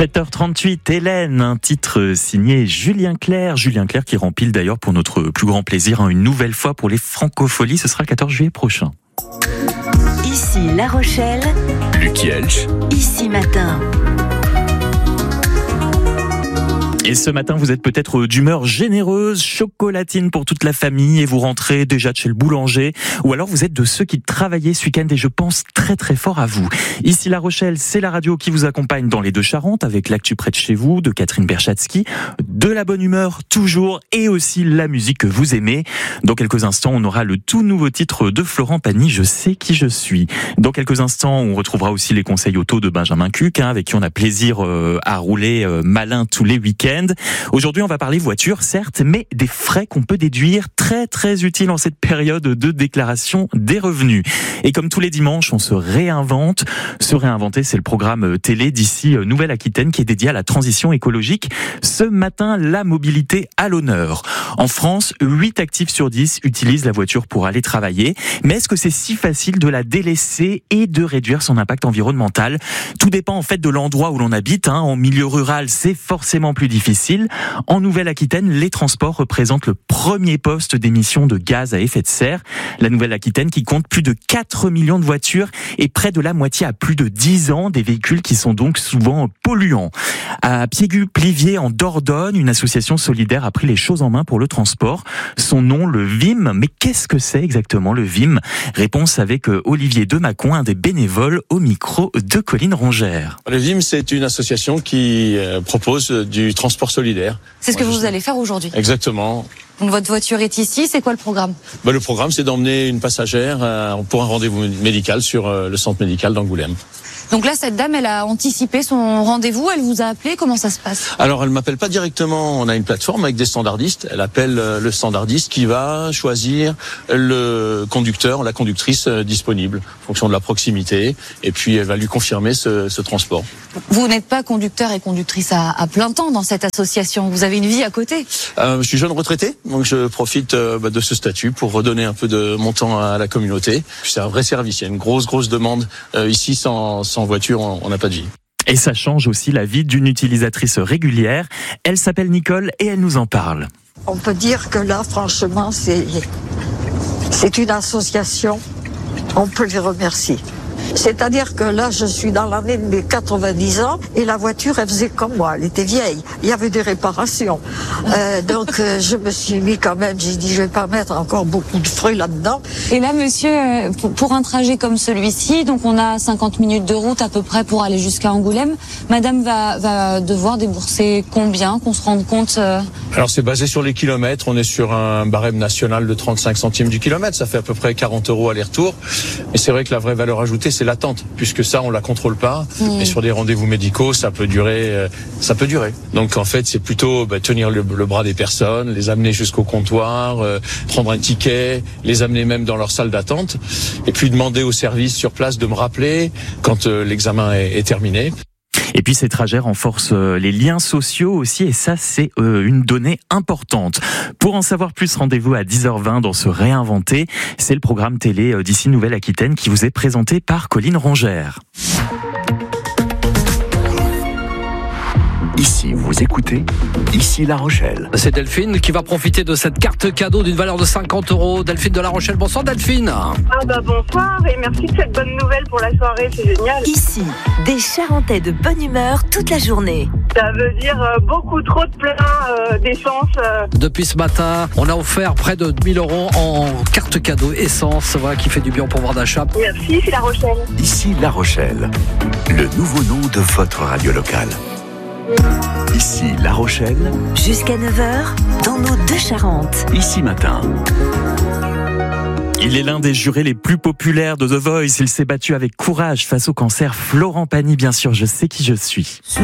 7h38, Hélène, un titre signé Julien Clerc. Julien Clerc qui rempile d'ailleurs pour notre plus grand plaisir une nouvelle fois pour les Francopholies. Ce sera le 14 juillet prochain. Ici La Rochelle, Luc Elch. Ici Matin. Et ce matin, vous êtes peut-être d'humeur généreuse, chocolatine pour toute la famille et vous rentrez déjà de chez le boulanger. Ou alors vous êtes de ceux qui travaillaient ce week-end et je pense très très fort à vous. Ici La Rochelle, c'est la radio qui vous accompagne dans les Deux-Charentes avec l'actu près de chez vous de Catherine Berchatsky, de la bonne humeur toujours et aussi la musique que vous aimez. Dans quelques instants, on aura le tout nouveau titre de Florent Pagny, Je sais qui je suis. Dans quelques instants, on retrouvera aussi les conseils auto de Benjamin Cuc, avec qui on a plaisir à rouler malin tous les week-ends. Aujourd'hui, on va parler voiture, certes, mais des frais qu'on peut déduire, très très utiles en cette période de déclaration des revenus. Et comme tous les dimanches, on se réinvente. Se réinventer, c'est le programme télé d'ici Nouvelle-Aquitaine qui est dédié à la transition écologique. Ce matin, la mobilité à l'honneur. En France, 8 actifs sur 10 utilisent la voiture pour aller travailler. Mais est-ce que c'est si facile de la délaisser et de réduire son impact environnemental ? Tout dépend en fait de l'endroit où l'on habite. En milieu rural, c'est forcément plus difficile. En Nouvelle-Aquitaine, les transports représentent le premier poste d'émissions de gaz à effet de serre. La Nouvelle-Aquitaine qui compte plus de 4 millions de voitures et près de la moitié à plus de 10 ans, des véhicules qui sont donc souvent polluants. À Piégut-Pliviers, en Dordogne, une association solidaire a pris les choses en main pour le transport. Son nom, le VIM. Mais qu'est-ce que c'est exactement le VIM ? Réponse avec Olivier Demacon, un des bénévoles au micro de Colline Rongère. Le VIM, c'est une association qui propose du transport solidaire. C'est ce que vous allez faire aujourd'hui. Exactement. Donc votre voiture est ici, c'est quoi le programme ? Le programme, c'est d'emmener une passagère pour un rendez-vous médical sur le centre médical d'Angoulême. Donc là, cette dame, elle a anticipé son rendez-vous, elle vous a appelé, comment ça se passe ? Alors, elle m'appelle pas directement, on a une plateforme avec des standardistes, elle appelle le standardiste qui va choisir le conducteur, la conductrice disponible, en fonction de la proximité, et puis elle va lui confirmer ce transport. Vous n'êtes pas conducteur et conductrice à plein temps dans cette association, vous avez une vie à côté ? Je suis jeune retraité, donc je profite de ce statut pour redonner un peu de mon temps à la communauté. C'est un vrai service, il y a une grosse demande. Ici, sans voiture, on n'a pas de vie. Et ça change aussi la vie d'une utilisatrice régulière. Elle s'appelle Nicole et elle nous en parle. On peut dire que là, franchement, c'est une association. On peut les remercier. C'est-à-dire que là, je suis dans l'année de mes 90 ans et la voiture, elle faisait comme moi, elle était vieille. Il y avait des réparations. Donc, je me suis mis quand même, j'ai dit, je vais pas mettre encore beaucoup de frais là-dedans. Et là, monsieur, pour un trajet comme celui-ci, donc on a 50 minutes de route à peu près pour aller jusqu'à Angoulême. Madame va devoir débourser combien, qu'on se rende compte Alors, c'est basé sur les kilomètres. On est sur un barème national de 35 centimes du kilomètre. Ça fait à peu près 40 € aller-retour. Et c'est vrai que la vraie valeur ajoutée, c'est l'attente, puisque ça, on la contrôle pas. Et sur des rendez-vous médicaux, ça peut durer. Donc, en fait, c'est plutôt tenir le bras des personnes, les amener jusqu'au comptoir, prendre un ticket, les amener même dans leur salle d'attente, et puis demander au service sur place de me rappeler quand l'examen est terminé. Et puis ces trajets renforcent les liens sociaux aussi, et ça c'est une donnée importante. Pour en savoir plus, rendez-vous à 10h20 dans Se Réinventer. C'est le programme télé d'ici Nouvelle-Aquitaine qui vous est présenté par Colline Rongère. Ici, vous écoutez Ici La Rochelle. C'est Delphine qui va profiter de cette carte cadeau d'une valeur de 50 €. Delphine de La Rochelle, bonsoir Delphine. Bonsoir et merci de cette bonne nouvelle pour la soirée, c'est génial. Ici, des Charentais de bonne humeur toute la journée. Ça veut dire beaucoup trop de plein d'essence. Depuis ce matin, on a offert près de 1000 € en carte cadeau essence, voilà, qui fait du bien au pouvoir d'achat. Merci, c'est La Rochelle. Ici La Rochelle, le nouveau nom de votre radio locale. Ici La Rochelle. Jusqu'à 9h, dans nos Deux-Charentes. Ici Matin. Il est l'un des jurés les plus populaires de The Voice. Il s'est battu avec courage face au cancer. Florent Pagny, bien sûr, je sais qui je suis.